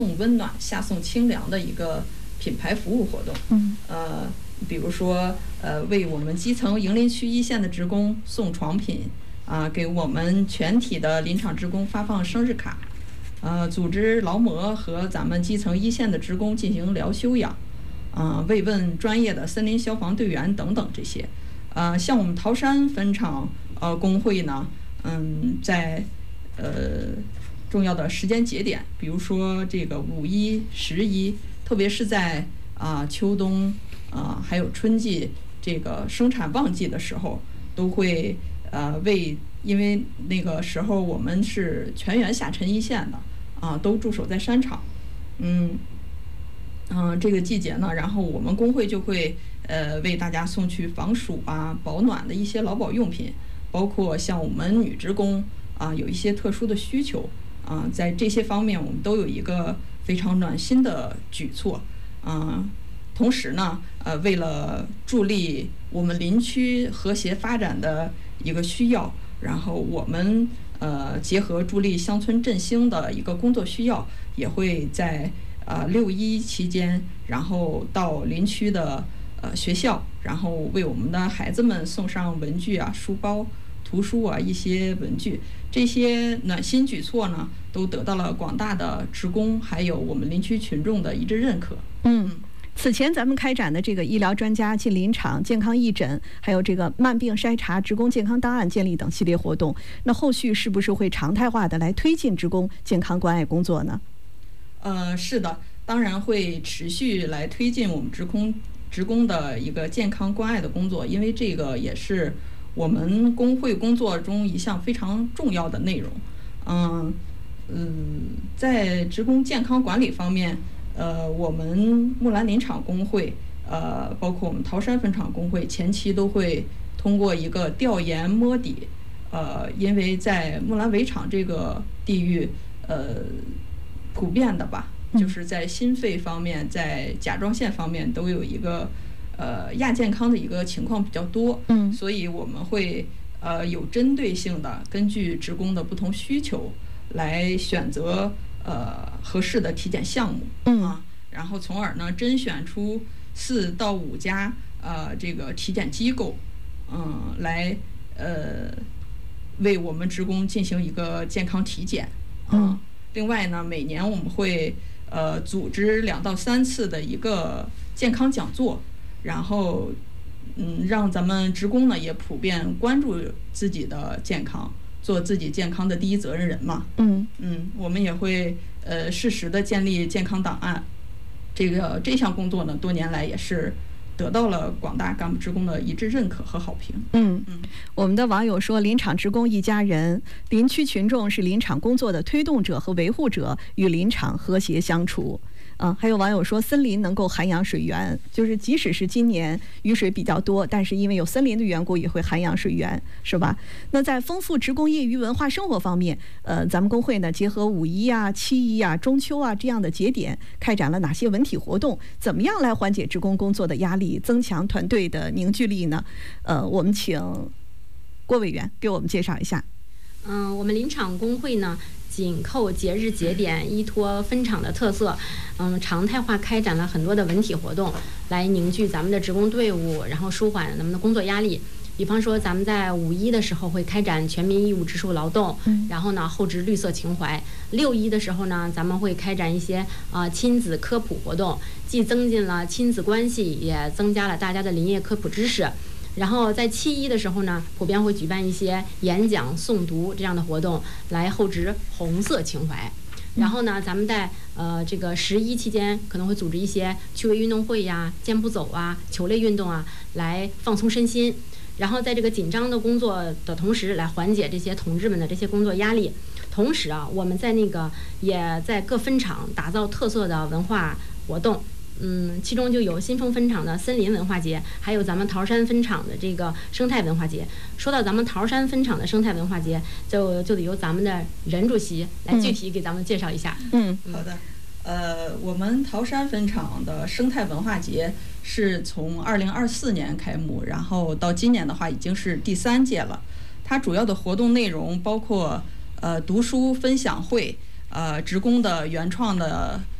送温暖、下送清凉的一个品牌服务活动。比如说为我们基层营林区一线的职工送床品给我们全体的林场职工发放生日卡，组织劳模和咱们基层一线的职工进行疗休养，慰问专业的森林消防队员等等这些。像我们桃山分厂工会呢，在重要的时间节点，比如说这个5·1、11，特别是在秋冬还有春季这个生产旺季的时候，都会因为那个时候我们是全员下沉一线的都驻守在山场，这个季节呢，然后我们工会就会为大家送去防暑保暖的一些劳保用品，包括像我们女职工有一些特殊的需求在这些方面我们都有一个非常暖心的举措同时呢为了助力我们林区和谐发展的一个需要，然后我们结合助力乡村振兴的一个工作需要，也会在6·1期间，然后到林区的学校，然后为我们的孩子们送上文具书包、图书一些文具。这些暖心举措呢，都得到了广大的职工还有我们林区群众的一致认可。 此前咱们开展的这个医疗专家进林场、健康义诊，还有这个慢病筛查、职工健康档案建立等系列活动，那后续是不是会常态化的来推进职工健康关爱工作呢？ 是的，当然会持续来推进我们职工的一个健康关爱的工作，因为这个也是我们工会工作中一项非常重要的内容。在职工健康管理方面，我们木兰林场工会，包括我们桃山分厂工会，前期都会通过一个调研摸底，因为在木兰围场这个地域，普遍的吧，就是在心肺方面，在甲状腺方面都有一个亚健康的一个情况比较多，所以我们会有针对性的根据职工的不同需求来选择合适的体检项目，然后从而呢甄选出4到5家这个体检机构，来为我们职工进行一个健康体检。另外呢，每年我们会组织2到3次的一个健康讲座，然后让咱们职工呢也普遍关注自己的健康，做自己健康的第一责任人嘛。我们也会适时的建立健康档案。这项工作呢，多年来也是得到了广大干部职工的一致认可和好评。 我们的网友说，林场职工一家人，林区群众是林场工作的推动者和维护者，与林场和谐相处。还有网友说，森林能够涵养水源，就是即使是今年雨水比较多，但是因为有森林的缘故，也会涵养水源，是吧？那在丰富职工业余文化生活方面，咱们工会呢结合5·1、7·1、中秋这样的节点，开展了哪些文体活动？怎么样来缓解职工工作的压力，增强团队的凝聚力呢？我们请郭委员给我们介绍一下。 我们林场工会呢，紧扣节日节点，依托分厂的特色，常态化开展了很多的文体活动，来凝聚咱们的职工队伍，然后舒缓咱们的工作压力。比方说，咱们在5·1的时候会开展全民义务植树劳动，然后呢厚植绿色情怀。6·1的时候呢，咱们会开展一些亲子科普活动，既增进了亲子关系，也增加了大家的林业科普知识。然后在7·1的时候呢，普遍会举办一些演讲、诵读这样的活动，来厚植红色情怀。然后呢，咱们在这个11期间，可能会组织一些趣味运动会健步走球类运动来放松身心。然后在这个紧张的工作的同时，来缓解这些同志们的这些工作压力。同时我们在也在各分厂打造特色的文化活动。其中就有新丰分厂的森林文化节，还有咱们桃山分厂的这个生态文化节。说到咱们桃山分厂的生态文化节，就得由咱们的任主席来具体给咱们介绍一下。 好的。我们桃山分厂的生态文化节是从2024年开幕，然后到今年的话已经是第3届了。它主要的活动内容包括读书分享会， 职工的原创的